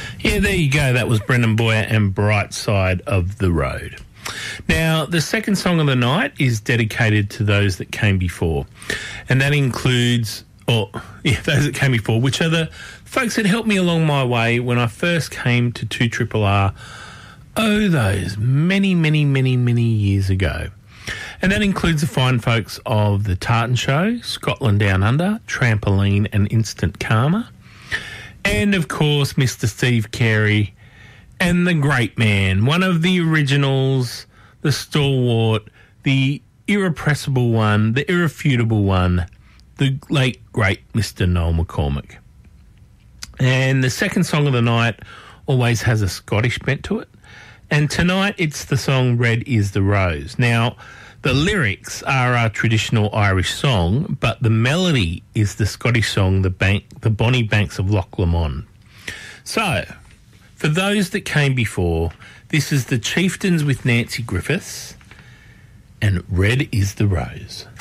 Yeah, there you go. That was Brendan Boyer and Bright Side of the Road. Now, the second song of the night is dedicated to those that came before. And that includes, those that came before, which are the folks that helped me along my way when I first came to 2RRR, those many, many, many, many years ago. And that includes the fine folks of The Tartan Show, Scotland Down Under, Trampoline and Instant Karma. And, of course, Mr. Steve Carey and the great man, one of the originals, the stalwart, the irrepressible one, the irrefutable one, the late, great Mr. Noel McCormick. And the second song of the night always has a Scottish bent to it. And tonight it's the song Red is the Rose. Now, the lyrics are our traditional Irish song, but the melody is the Scottish song, the Bonnie Banks of Loch Lomond. So, for those that came before, this is the Chieftains with Nancy Griffiths, and Red is the Rose.